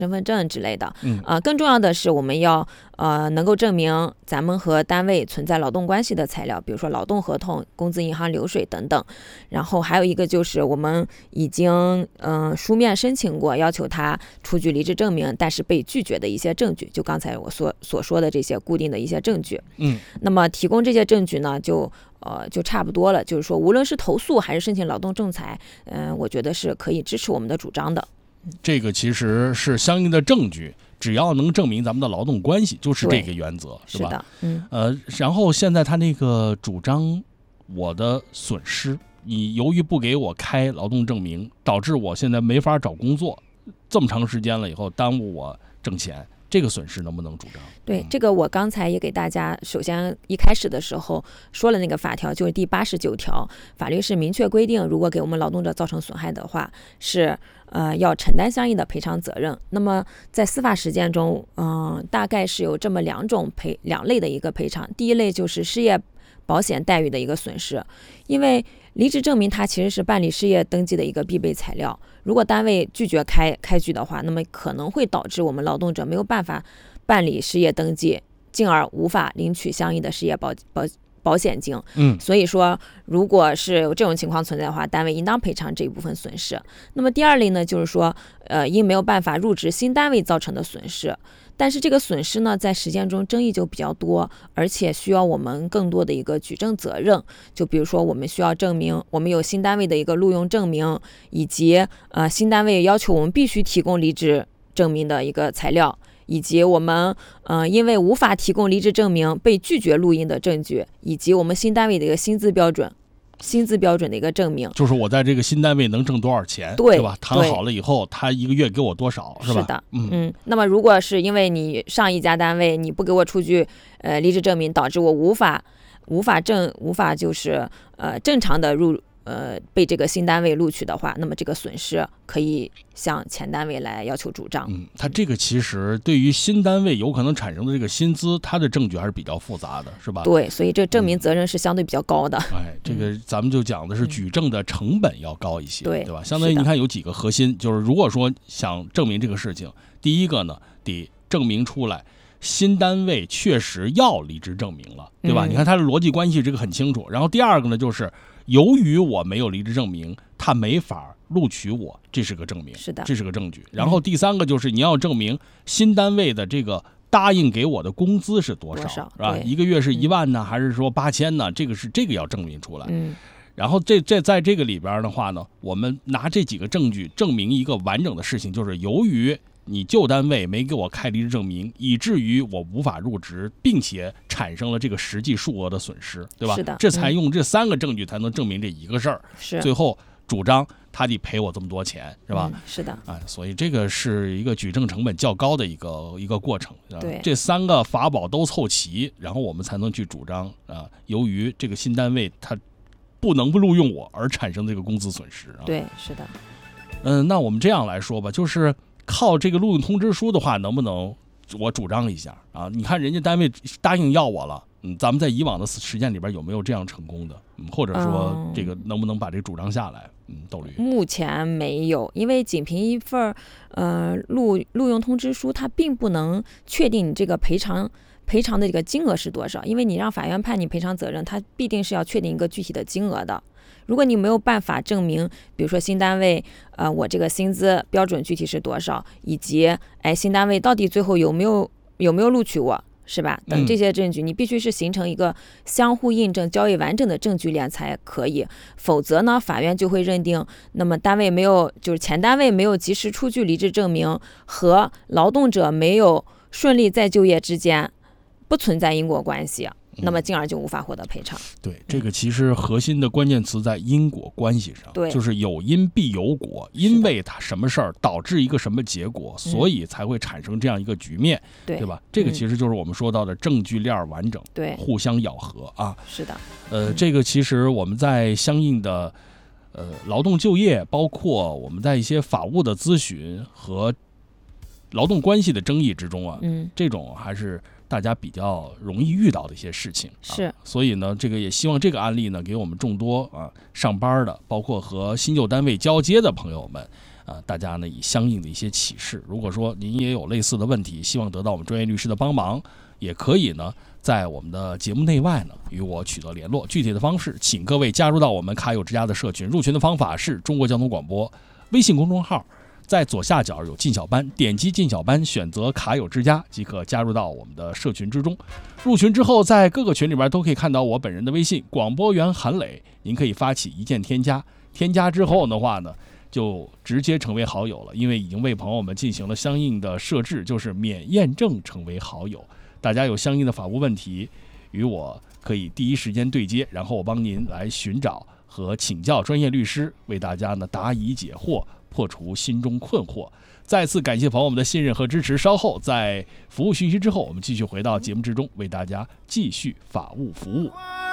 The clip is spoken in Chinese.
身份证之类的。更重要的是我们要能够证明咱们和单位存在劳动关系的材料，比如说劳动合同、工资银行流水等等。然后还有一个就是我们已经书面申请过，要求他出具离职证明，但是被拒绝的一些证据，就刚才我所说的这些固定的一些证据。那么提供这些证据呢，就差不多了。就是说，无论是投诉还是申请劳动仲裁，我觉得是可以支持我们的主张的。 这个其实是相应的证据，只要能证明咱们的劳动关系，就是这个原则，是吧？ 是的。 然后现在他那个主张我的损失，你由于不给我开劳动证明，导致我现在没法找工作，这么长时间了以后耽误我挣钱，这个损失能不能主张？ 对，这个我刚才也给大家，首先一开始的时候说了那个法条，就是第89条，法律是明确规定，如果给我们劳动者造成损害的话，是要承担相应的赔偿责任。那么在司法实践中，大概是有这么两类的一个赔偿。第一类就是失业保险待遇的一个损失，因为离职证明它其实是办理失业登记的一个必备材料，如果单位拒绝开具的话，那么可能会导致我们劳动者没有办法办理失业登记，进而无法领取相应的失业保险金。所以说如果是有这种情况存在的话，单位应当赔偿这一部分损失。那么第二类呢，就是说因没有办法入职新单位造成的损失，但是这个损失呢，在实践中争议就比较多，而且需要我们更多的一个举证责任。就比如说，我们需要证明我们有新单位的一个录用证明，以及新单位要求我们必须提供离职证明的一个材料，以及我们因为无法提供离职证明被拒绝录音的证据，以及我们新单位的一个薪资标准的一个证明， 就是我在这个新单位能挣多少钱，对吧？谈好了以后，他一个月给我多少，是吧？ 是的。那么如果是因为你上一家单位你不给我出具离职证明，导致我无法就是正常的被这个新单位录取的话，那么这个损失可以向前单位来要求主张。 他这个其实对于新单位有可能产生的这个薪资，他的证据还是比较复杂的，是吧？ 对，所以这证明责任是相对比较高的。 这个咱们就讲的是举证的成本要高一些，对吧？相当于你看有几个核心，就是如果说想证明这个事情，第一个呢，得证明出来新单位确实要离职证明了，对吧？你看它的逻辑关系这个很清楚。然后第二个呢，就是由于我没有离职证明，他没法录取我，这是个证明， 是的， 这是个证据。然后第三个就是你要证明新单位的这个答应给我的工资是多少，是吧？一个月是1万呢，还是说8000呢？这个要证明出来。然后在这个里边的话呢，我们拿这几个证据证明一个完整的事情，就是由于你旧单位没给我开离职证明，以至于我无法入职，并且产生了这个实际数额的损失，对吧？ 是的。 这才用这3个证据才能证明这一个事儿。 是。 最后主张他得赔我这么多钱，是吧？ 是的。 所以这个是一个举证成本较高的一个过程。 对。 这3个法宝都凑齐，然后我们才能去主张由于这个新单位他不能不录用我而产生这个工资损失。 对，是的。 那我们这样来说吧，就是靠这个录用通知书的话，能不能我主张一下啊？你看人家单位答应要我了，咱们在以往的实践里边有没有这样成功的？或者说这个能不能把这个主张下来？窦律。 目前没有，因为仅凭一份录用通知书，它并不能确定你这个赔偿的这个金额是多少，因为你让法院判你赔偿责任，它必定是要确定一个具体的金额的。如果你没有办法证明，比如说新单位我这个薪资标准具体是多少，以及新单位到底最后有没有录取我，是吧？等这些证据，你必须是形成一个相互印证、较为完整的证据链才可以，否则呢，法院就会认定，那么前单位没有及时出具离职证明和劳动者没有顺利再就业之间不存在因果关系。那么进而就无法获得赔偿。 对，这个其实核心的关键词在因果关系上， 对， 就是有因必有果，因为它什么事儿导致一个什么结果，所以才会产生这样一个局面，对吧？这个其实就是我们说到的证据链完整， 对， 互相咬合啊。 是的。 这个其实我们在相应的劳动就业，包括我们在一些法务的咨询和劳动关系的争议之中啊，这种还是大家比较容易遇到的一些事情， 是。 所以呢，这个也希望这个案例呢，给我们众多上班的，包括和新旧单位交接的朋友们大家呢以相应的一些启示。如果说您也有类似的问题，希望得到我们专业律师的帮忙，也可以呢在我们的节目内外呢与我取得联络。具体的方式，请各位加入到我们卡友之家的社群。入群的方法是中国交通广播微信公众号，在左下角有进小班，点击进小班，选择卡友之家即可加入到我们的社群之中。入群之后，在各个群里边都可以看到我本人的微信广播员韩磊，您可以发起一键添加，添加之后的话呢就直接成为好友了，因为已经为朋友们进行了相应的设置，就是免验证成为好友。大家有相应的法务问题与我可以第一时间对接，然后我帮您来寻找和请教专业律师，为大家呢答疑解惑，破除心中困惑。再次感谢朋友们的信任和支持，稍后在服务讯息之后，我们继续回到节目之中，为大家继续法务服务。